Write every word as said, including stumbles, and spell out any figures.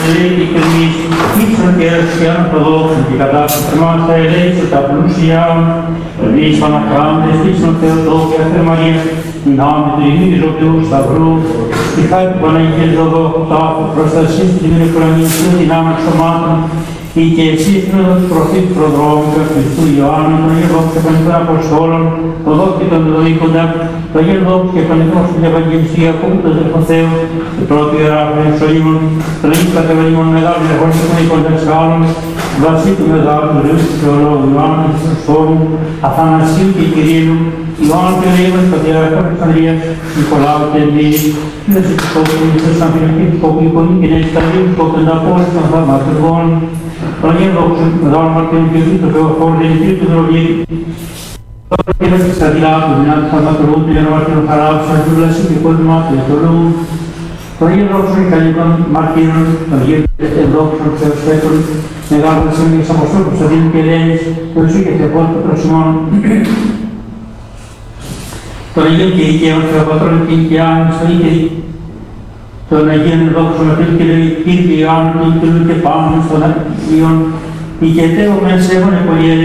ελέγχει και εμείς, ύψον και έρθιαν το δόξον και κατάσταση μας θα ελέγξει τα πλούσια, εμείς πανακράντες, ύψον Θεοτόκια, Θερμαρία, την άμετρη ημίδης ο Θεού Σταυρού, τη χάρη του Παναγίας Ζωδόχου Τάφου, προστασίες του Τιμήνου Κουρανίου, την άμετρη σωμάτων, ή και εσείς πνεύματος προφήτου προδρόμου του Χριστού Ιωάννου, των Αγίων Δόξων και Πανικών Αποστόλων, των δόκων και των δεδοίκοντα, των Αγίων Δόξων και Πανικών στην Ευαγγελιστία, που τον Δελφό Θεού, του πρώτου Ιεράφου Ιωσοήμων, των Αγίων Κατεβανήμων Μεγάλων Ιερών και Πανικών Δασκάλων, του Βασίλου του Μεγάλου του Ρίου του Θεολόγου Ιωάννου του Χριστόρου, Αθανασίου και Κυρίου, Ιωάννου και Ρήμας, Πατριάρχα Αλεξανδρίας, Νικολάου και Εμμύης, Κύριος Επισκόπου, Κύριος Αμφιλακή Επισκόπου, Ιππονή και Νεσταρίου, Επισκόπου Ενταπόλης, των Θαυματουργών, των Αγίων Δόξων, των Μεγάλων Μαρτύρων και του Θεοφόρου, την Κύριου του Δρογίου, των Κύριος της Αδηλάτου, την Άκη Θαυματουργών, την Αγίων Μαρτύρων Χαράου, των Αγίων Λασίου και Κόλυμα, του Εθολού, των Αγίων Δόξων και Καλικών Μαρτύρων, των Αγίων Δόξων, Θεοσπέτων, Μεγάλων Βασίλων και Αποστόλων Κωνσταντίνου και Ελένης, των Ιησού και Θεοπόλου των Προσημών, των Αγίων και Οικαίων Θεοπατρών και Οικιάνων, στον Ίκαιρη, των Αγίων Δόξων Ματρίου και Λεωκήρ και Ιωάννου, των Ικαιρού και Πάμνου, των Αγίων, Οικετέων Μεσαίων, Επολιέλη,